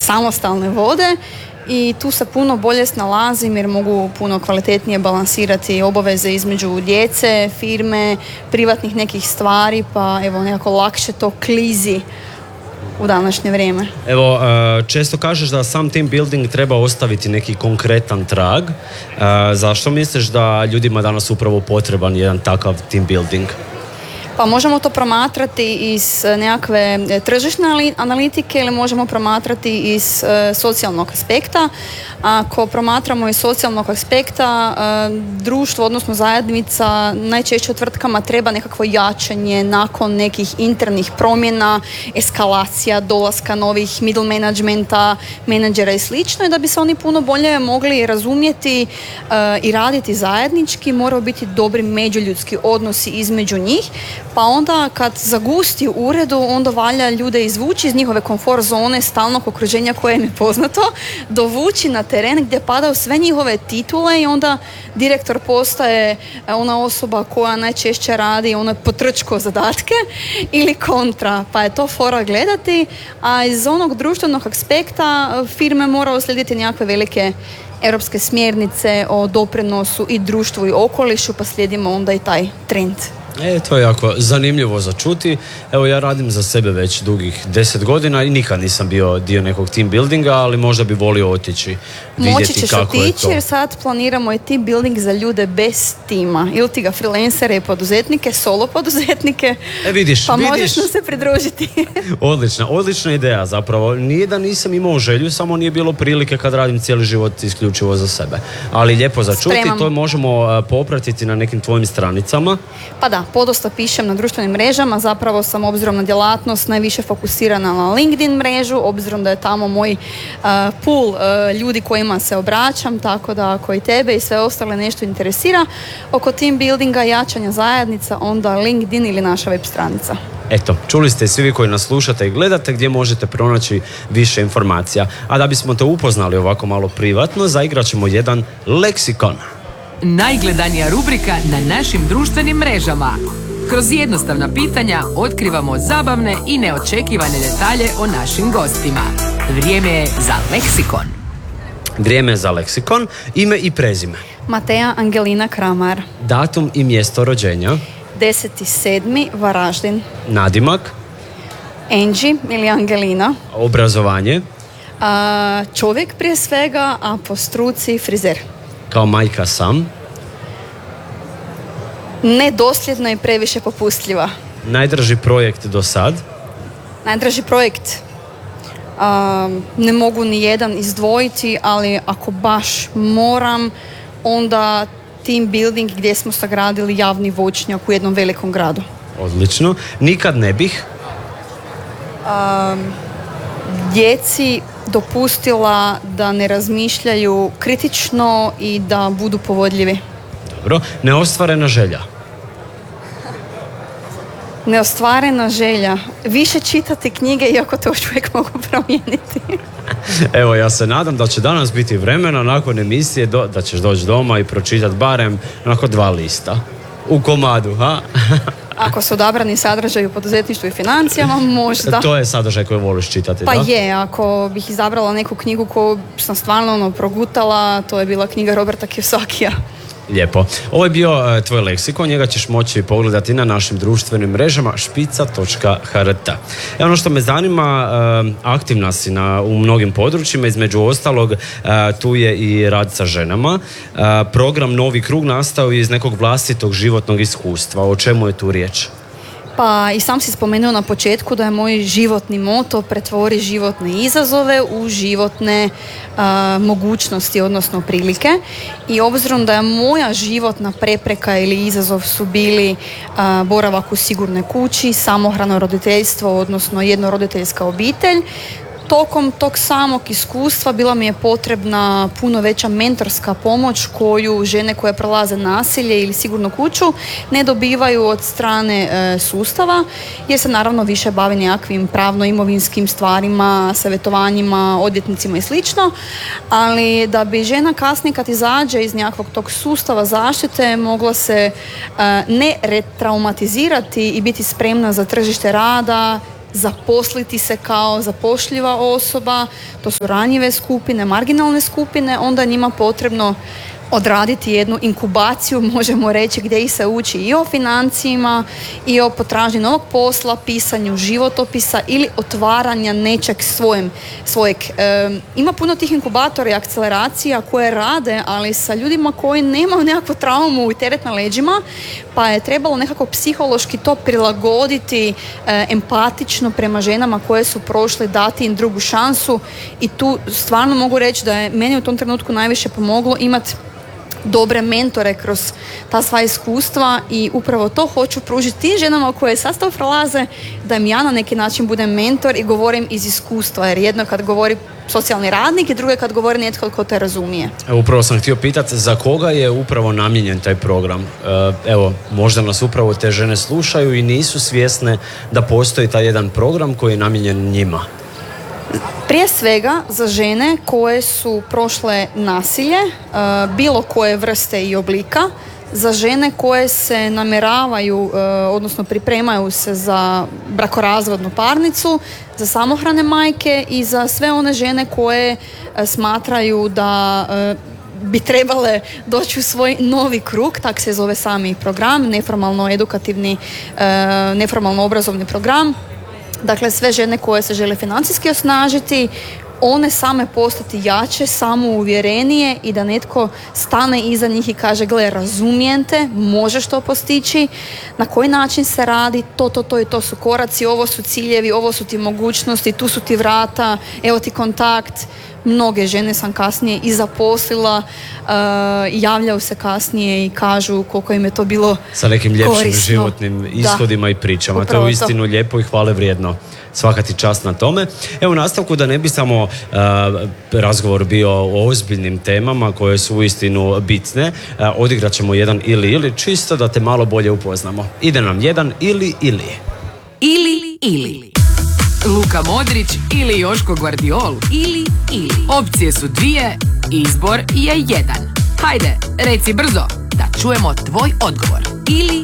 samostalne vode i tu se puno bolje snalazim jer mogu puno kvalitetnije balansirati obaveze između djece, firme, privatnih nekih stvari, pa evo nekako lakše to klizi u današnje vrijeme. Evo, često kažeš da sam team building treba ostaviti neki konkretan trag. Zašto misliš da ljudima danas upravo potreban jedan takav team building? Pa možemo to promatrati iz nekakve tržišne analitike ili možemo promatrati iz socijalnog aspekta. Ako promatramo iz socijalnog aspekta, društvo, odnosno zajednica, najčešće u tvrtkama treba nekakvo jačanje nakon nekih internih promjena, eskalacija, dolaska novih middle managementa, menadžera i slično, i da bi se oni puno bolje mogli razumjeti i raditi zajednički, moraju biti dobri međuljudski odnosi između njih. Pa onda kad zagusti u uredu, onda valja ljude izvući iz njihove komfort zone, stalnog okruženja koje im je poznato, dovući na teren gdje padaju sve njihove titule i onda direktor postaje ona osoba koja najčešće radi ono potrčko zadatke ili kontra, pa je to fora gledati, a iz onog društvenog aspekta firme moraju slijediti nekakve velike europske smjernice o doprinosu i društvu i okolišu, pa slijedimo onda i taj trend. To je jako zanimljivo za čuti. Evo, ja radim za sebe već dugih 10 godina i nikad nisam bio dio nekog team buildinga, ali možda bi volio otići, vidjeti moći ćeš kako otići, je to. jer sad planiramo i team building za ljude bez tima. Ili ti ga freelancere i poduzetnike, solo poduzetnike. Vidiš, pa možeš nam se pridružiti. Odlična ideja zapravo. Nije da nisam imao želju, samo nije bilo prilike kad radim cijeli život isključivo za sebe. Ali lijepo za čuti, to možemo popratiti na nekim tvojim stranicama. Pa da, podosta pišem na društvenim mrežama, zapravo sam obzirom na djelatnost najviše fokusirana na LinkedIn mrežu, obzirom da je tamo moj pool ljudi kojima se obraćam, tako da ako i tebe i sve ostale nešto interesira oko team buildinga, jačanja zajednica, onda LinkedIn ili naša web stranica. Eto, čuli ste svi vi koji nas slušate i gledate gdje možete pronaći više informacija. A da bismo te upoznali ovako malo privatno, zaigrat ćemo jedan leksikon. Najgledanija rubrika na našim društvenim mrežama. Kroz jednostavna pitanja otkrivamo zabavne i neočekivane detalje o našim gostima. Vrijeme je za leksikon. Vrijeme je za leksikon. Ime i prezime. Mateja Angelina Kramar. Datum i mjesto rođenja. 10.7. Varaždin. Nadimak. Angie ili Angelina. Obrazovanje. Čovjek prije svega, a po struci frizer. Kao majka sam. Nedosljedna i previše popustljiva. Najdraži projekt do sad. Najdraži projekt ne mogu ni jedan izdvojiti, ali ako baš moram, onda team building gdje smo sagradili javni voćnjak u jednom velikom gradu. Odlično. Nikad ne bih djeci dopustila da ne razmišljaju kritično i da budu povodljivi. Dobro. Neostvarena želja. Neostvarena želja. Više čitati knjige, iako to još uvijek mogu promijeniti. Evo, ja se nadam da će danas biti vremena nakon emisije da ćeš doći doma i pročitati barem onako 2 lista. U komadu, ha? Ako su odabrani sadržaj u poduzetništvu i financijama, možda. To je sadržaj koji voliš čitati, pa da? Pa je, ako bih izabrala neku knjigu koju sam stvarno progutala, to je bila knjiga Roberta Kiyosakija. Lijepo. Ovo je bio tvoj leksikon, njega ćeš moći pogledati na našim društvenim mrežama špica.hr. Ono što me zanima, aktivna si u mnogim područjima, između ostalog tu je i rad sa ženama. Program Novi krug nastao iz nekog vlastitog životnog iskustva. O čemu je tu riječ? Pa i sam si spomenuo na početku da je moj životni moto pretvori životne izazove u životne mogućnosti, odnosno prilike. I obzirom da je moja životna prepreka ili izazov su bili boravak u sigurnoj kući, samohrano roditeljstvo, odnosno jednoroditeljska obitelj, tokom tog samog iskustva bila mi je potrebna puno veća mentorska pomoć koju žene koje prolaze nasilje ili sigurnu kuću ne dobivaju od strane sustava, jer se naravno više bavi nekakvim pravno-imovinskim stvarima, savjetovanjima, odvjetnicima i slično, ali da bi žena kasnije kad izađe iz nekakvog tog sustava zaštite mogla se ne retraumatizirati i biti spremna za tržište rada, zaposliti se kao zapošljiva osoba, to su ranjive skupine, marginalne skupine, onda je njima potrebno odraditi jednu inkubaciju, možemo reći, gdje ih se uči i o financijama i o potražnji novog posla, pisanju životopisa ili otvaranja nečeg svojeg. Ima puno tih inkubatora i akceleracija koje rade, ali sa ljudima koji nemaju nekakvu traumu i teret na leđima, pa je trebalo nekako psihološki to prilagoditi, empatično prema ženama koje su prošle, dati im drugu šansu, i tu stvarno mogu reći da je meni u tom trenutku najviše pomoglo imati dobre mentore kroz ta sva iskustva, i upravo to hoću pružiti tim ženama koje sad to prolaze, da im ja na neki način budem mentor i govorim iz iskustva, jer jedno kad govori socijalni radnik i drugo kad govori netko tko te razumije. Upravo sam htio pitati za koga je upravo namijenjen taj program. Evo, možda nas upravo te žene slušaju i nisu svjesne da postoji taj jedan program koji je namijenjen njima. Prije svega za žene koje su prošle nasilje, bilo koje vrste i oblika, za žene koje se namjeravaju, odnosno pripremaju se za brakorazvodnu parnicu, za samohrane majke i za sve one žene koje smatraju da bi trebale doći u svoj novi krug, tak se zove sami program, neformalno edukativni, neformalno obrazovni program. Dakle, sve žene koje se žele financijski osnažiti, one same postati jače, samouvjerenije i da netko stane iza njih i kaže: gle, razumijem te, možeš to postići, na koji način se radi, to i to su koraci, ovo su ciljevi, ovo su ti mogućnosti, tu su ti vrata, evo ti kontakt. Mnoge žene sam kasnije i zaposlila, javljaju se kasnije i kažu koliko im je to bilo sa nekim ljepšim korisno. Životnim ishodima i pričama. Upravo to je uistinu lijepo i hvale vrijedno. Svaka ti čast na tome. Evo, u nastavku, da ne bi samo razgovor bio o ozbiljnim temama koje su uistinu bitne, odigrat ćemo jedan ili, čisto da te malo bolje upoznamo. Ide nam jedan ili. Ili. Luka Modrić ili Joško Guardiol. Ili. Opcije su dvije, izbor je jedan. Hajde, reci brzo, da čujemo tvoj odgovor. Ili.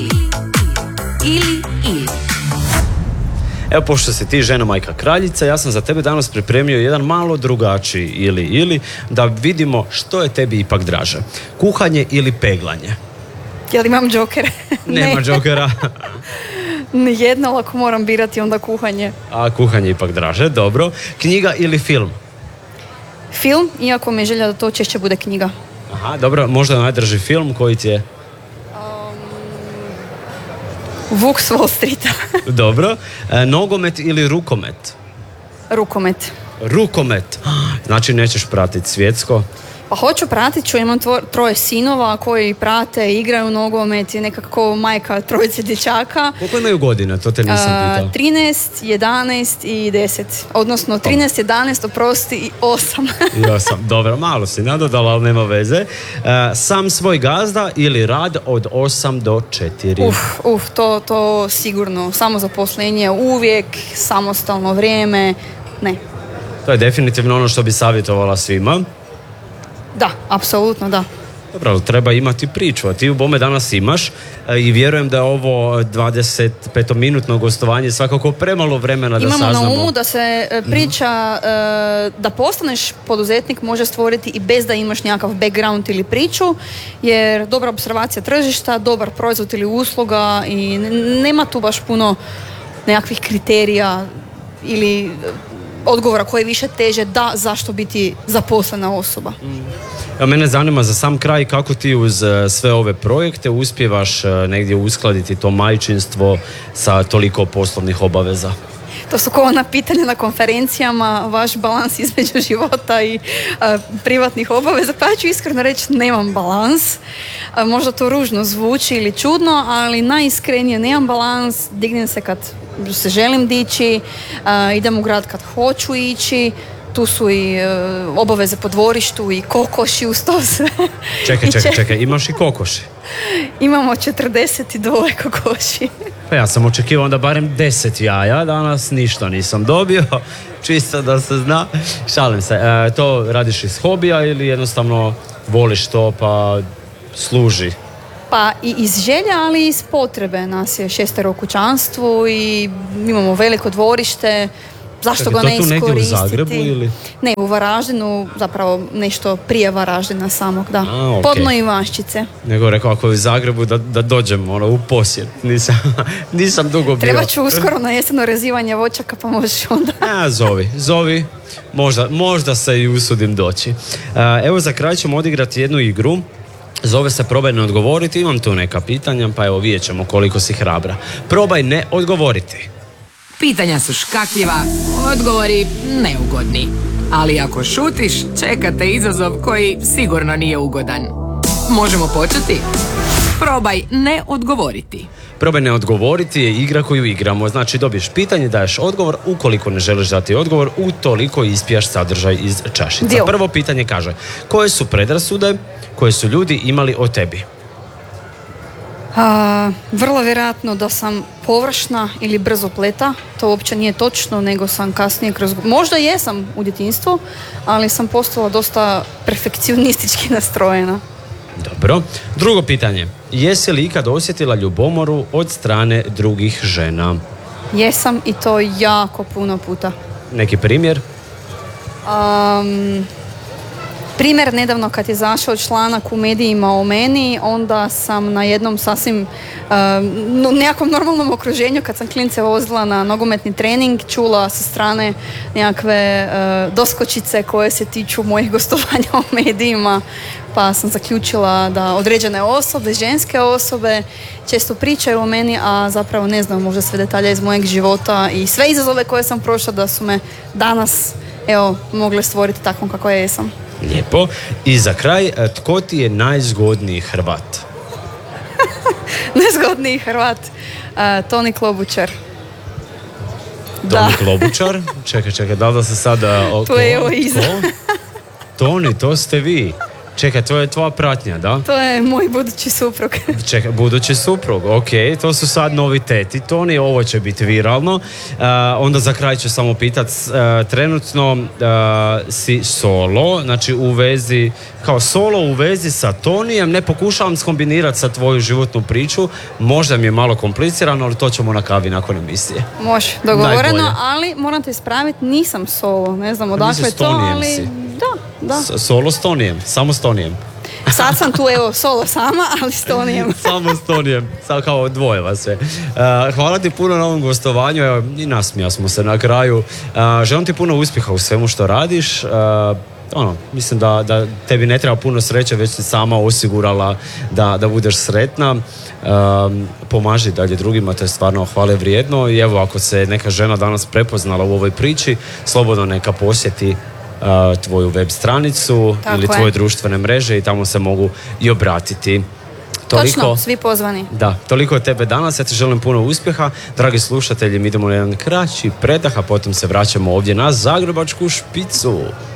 Evo, pošto si ti žena majka kraljica, ja sam za tebe danas pripremio jedan malo drugačiji ili, da vidimo što je tebi ipak draže. Kuhanje ili peglanje? Jel imam džoker? Nema džokera. Nijedno, ali ako moram birati, onda kuhanje. A kuhanje ipak draže, dobro. Knjiga ili film? Film, iako mi je želja da to češće bude knjiga. Aha, dobro, možda najdraži film koji ti je? Vuk s Wall Streeta. Dobro. Nogomet ili rukomet? Rukomet. Znači nećeš pratiti svjetsko? Pa hoću pratiti ću, imam troje sinova koji prate, igraju nogomet i nekako majka trojice dječaka. Koliko imaju godina, to te nisam pitao? 13, 11 i 10. Odnosno 13, 11, oprosti, i 8. I 8, dobro, malo si nadodala, ali nema veze. Sam svoj gazda ili rad od 8 do 4? To sigurno. Samozaposlenje uvijek, samostalno vrijeme, ne. To je definitivno ono što bi savjetovala svima. Da, apsolutno da. Dobro, treba imati priču, a ti u bome danas imaš i vjerujem da je ovo 25-minutno gostovanje svakako premalo vremena da saznamo. Imamo na umu da se priča, da postaneš poduzetnik može stvoriti i bez da imaš nekakav background ili priču, jer dobra observacija tržišta, dobar proizvod ili usluga, i nema tu baš puno nekakvih kriterija ili odgovora koji više teže da zašto biti zaposlena osoba. A mene zanima za sam kraj kako ti uz sve ove projekte uspijevaš negdje uskladiti to majčinstvo sa toliko poslovnih obaveza? To su kovana pitanja na konferencijama, vaš balans između života i privatnih obaveza. Pa ja ću iskreno reći, nemam balans. Možda to ružno zvuči ili čudno, ali najiskrenije nemam balans. Dignem se kad se želim dići, idem u grad kad hoću ići. Tu su i obaveze po dvorištu i kokoši uz to sve. Čekaj, imaš i kokoši? Imamo 42 kokoši. Pa ja sam očekivao onda barem 10 jaja, danas ništa nisam dobio, čisto da se zna. Šalim se, to radiš iz hobija ili jednostavno voliš to pa služi? Pa i iz želja, ali i iz potrebe. Nas je 6 u kućanstvu i imamo veliko dvorište. Zašto ga ne iskoristiti? To tu negdje u Zagrebu ili? Ne, u Varaždinu, zapravo nešto prije Varaždina samog, da. Okay. Podno Ivanščice. Nego rekao, ako je u Zagrebu da dođem u posjet. Nisam dugo bio. Treba ću uskoro na jeseno rezivanje voćaka, pa možeš onda. Zovi. Možda se i usudim doći. Evo, za kraj ćemo odigrati jednu igru. Zove se Probaj ne odgovoriti. Imam tu neka pitanja, pa evo vidjet ćemo koliko si hrabra. Probaj ne odgovoriti. Pitanja su škakljiva, odgovori neugodni. Ali ako šutiš, čekate izazov koji sigurno nije ugodan. Možemo početi? Probaj ne odgovoriti. Probaj ne odgovoriti je igra koju igramo. Znači dobiješ pitanje, daješ odgovor. Ukoliko ne želiš dati odgovor, utoliko ispijaš sadržaj iz čašica. Prvo pitanje kaže: koje su predrasude koje su ljudi imali o tebi? Vrlo vjerojatno da sam površna ili brzopleta. To uopće nije točno, nego sam kasnije možda jesam u djetinjstvu, ali sam postala dosta perfekcionistički nastrojena. Dobro. Drugo pitanje: jesi li ikad osjetila ljubomoru od strane drugih žena? Jesam, i to jako puno puta. Neki primjer? Primjer, nedavno kad je zašao članak u medijima o meni, onda sam na jednom sasvim nekakvom normalnom okruženju, kad sam klince vozila na nogometni trening, čula sa strane nekakve doskočice koje se tiču mojih gostovanja u medijima, pa sam zaključila da određene osobe, ženske osobe, često pričaju o meni, a zapravo ne znam možda sve detalje iz mojeg života i sve izazove koje sam prošla, da su me danas mogle stvoriti takvom kako ja jesam. Lijepo. I za kraj, tko ti je najzgodniji Hrvat? Najzgodniji Hrvat? Toni Klobučar. Toni Klobučar? Čekaj, da li se sada... Tu je evo iza. Toni, to ste vi. Čekaj, to je tvoja pratnja, da? To je moj budući suprug. Čekaj, budući suprug, ok, to su sad noviteti, Toni, ovo će biti viralno. Onda za kraj ću samo pitat, trenutno si solo, znači u vezi, kao solo u vezi sa Tonijem, ne pokušavam skombinirati sa tvoju životnu priču, možda mi je malo komplicirano, ali to ćemo na kavi nakon emisije. Može, dogovoreno, ali moram te ispraviti, nisam solo, ne znam odakle to, ali... Si. Da. Solo s Tonijem, samo s Tonijem. Sad sam tu solo sama, ali s Tonijem. Samo s Tonijem, samo kao dvoje vas je. Hvala ti puno na ovom gostovanju, evo, i nasmija smo se na kraju. Želim ti puno uspjeha u svemu što radiš. Mislim da tebi ne treba puno sreće, već si sama osigurala da budeš sretna. Pomaži dalje drugima, to je stvarno hvale vrijedno. I evo, ako se neka žena danas prepoznala u ovoj priči, slobodno neka posjeti tvoju web stranicu ili tvoje društvene mreže i tamo se mogu i obratiti. Točno, svi pozvani. Da, toliko od tebe danas, ja ti želim puno uspjeha. Dragi slušatelji, mi idemo na jedan kraći predah, a potom se vraćamo ovdje na Zagrebačku špicu.